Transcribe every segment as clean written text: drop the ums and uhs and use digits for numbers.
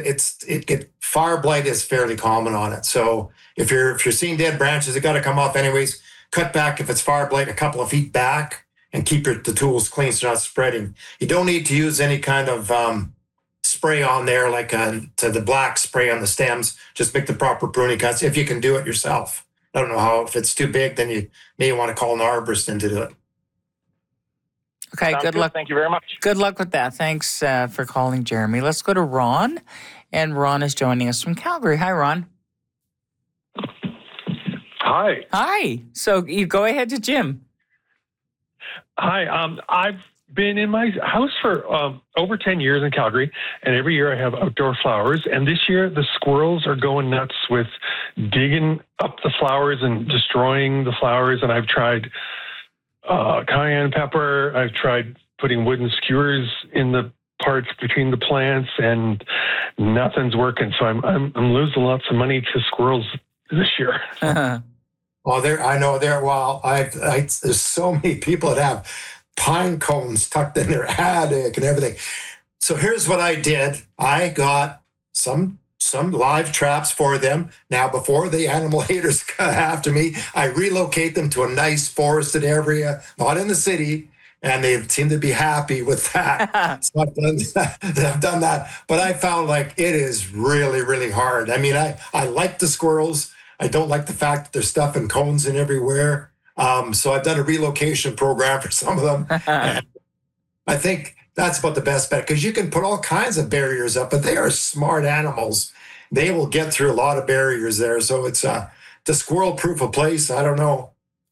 fire blight is fairly common on it. So if you're seeing dead branches, they got to come off anyways. Cut back if it's fire blight a couple of feet back, and keep the tools clean so they're not spreading. You don't need to use any kind of spray on there like to the black spray on the stems. Just make the proper pruning cuts if you can do it yourself. I don't know how. If it's too big, then you may want to call an arborist in to do it. Okay, good luck. Thank you very much. Good luck with that. Thanks for calling, Jeremy. Let's go to Ron, and Ron is joining us from Calgary. Hi, Ron. Hi. Hi. So you go ahead to Jim. Hi. I've been in my house for over 10 years in Calgary, and every year I have outdoor flowers. And this year the squirrels are going nuts with digging up the flowers and destroying the flowers. And I've tried cayenne pepper. I've tried putting wooden skewers in the parts between the plants, and nothing's working. So I'm losing lots of money to squirrels this year. Well, there's so many people that have pine cones tucked in their attic and everything. So here's what I did. I got some live traps for them. Now, before the animal haters come after me, I relocate them to a nice forested area, not in the city, and they seem to be happy with that. So I've done that. But I found like it is really, really hard. I mean, I like the squirrels. I don't like the fact that there's stuff in cones and everywhere. So I've done a relocation program for some of them. And I think that's about the best bet, because you can put all kinds of barriers up, but they are smart animals. They will get through a lot of barriers there. So it's to squirrel-proof a place. I don't know.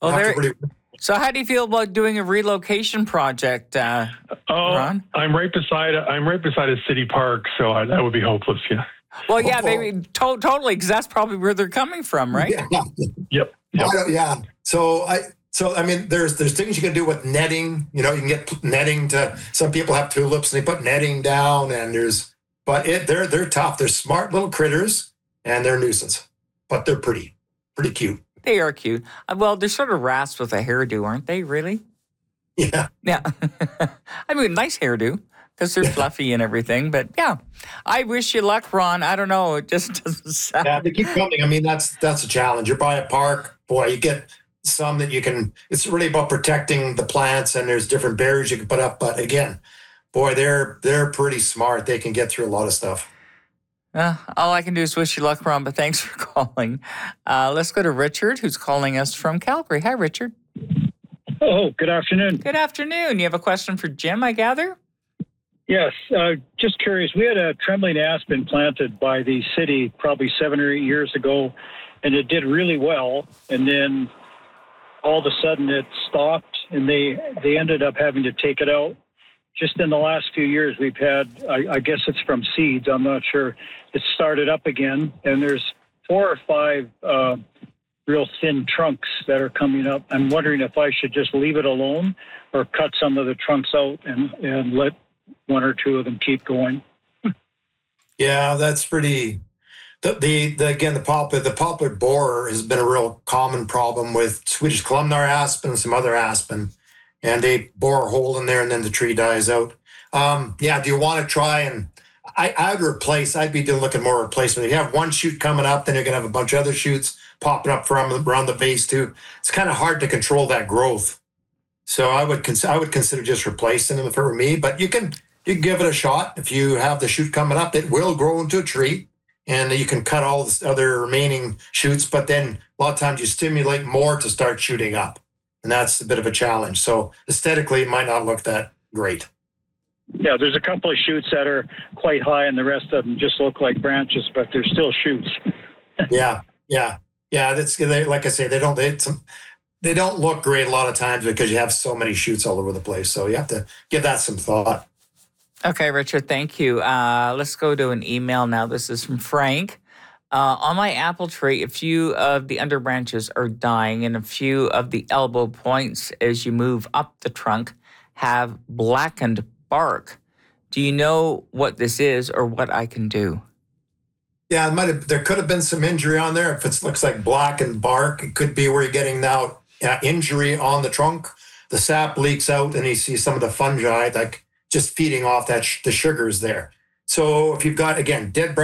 So how do you feel about doing a relocation project, Ron? I'm right beside a city park, so that would be hopeless. Yeah. Well, yeah, totally, because that's probably where they're coming from, right? Yeah. Yep. Yeah. So I mean, there's things you can do with netting. You can get netting to. Some people have tulips and they put netting down, and they're tough. They're smart little critters, and they're a nuisance, but they're pretty cute. They are cute. Well, they're sort of rats with a hairdo, aren't they? Really? Yeah. Yeah. I mean, nice hairdo, because they're fluffy and everything. But yeah, I wish you luck, Ron. I don't know. It just doesn't sound. Yeah, they keep coming. I mean, that's a challenge. You're by a park, boy. You get some that you can. It's really about protecting the plants, and there's different barriers you can put up. But again, boy, they're pretty smart. They can get through a lot of stuff. All I can do is wish you luck, Ron. But thanks for calling. Let's go to Richard, who's calling us from Calgary. Hi, Richard. Oh, good afternoon. Good afternoon. You have a question for Jim, I gather? Yes. Just curious. We had a trembling aspen planted by the city probably 7 or 8 years ago, and it did really well. And then all of a sudden it stopped, and they ended up having to take it out. Just in the last few years, we've had, I guess it's from seeds, I'm not sure, it started up again, and there's 4 or 5 real thin trunks that are coming up. I'm wondering if I should just leave it alone or cut some of the trunks out and let 1 or 2 of them keep going. Yeah, that's pretty. The poplar borer has been a real common problem with Swedish columnar aspen and some other aspen, and they bore a hole in there and then the tree dies out. Do you want to try and? I'd replace. I'd be looking more replacement. If you have one shoot coming up, then you're gonna have a bunch of other shoots popping up from around the base too. It's kind of hard to control that growth. So I would consider just replacing them if it were me. But you can give it a shot. If you have the shoot coming up, it will grow into a tree, and you can cut all the other remaining shoots. But then a lot of times you stimulate more to start shooting up, and that's a bit of a challenge. So aesthetically, it might not look that great. Yeah, there's a couple of shoots that are quite high, and the rest of them just look like branches, but they're still shoots. Yeah. That's like I say, they don't look great a lot of times because you have so many shoots all over the place. So you have to give that some thought. Okay, Richard, thank you. Let's go to an email now. This is from Frank. On my apple tree, a few of the under branches are dying, and a few of the elbow points as you move up the trunk have blackened bark. Do you know what this is or what I can do? Yeah, there could have been some injury on there. If it looks like blackened bark, it could be where you're getting now injury on the trunk. The sap leaks out, and you see some of the fungi like just feeding off the sugars there. So if you've got, again, dead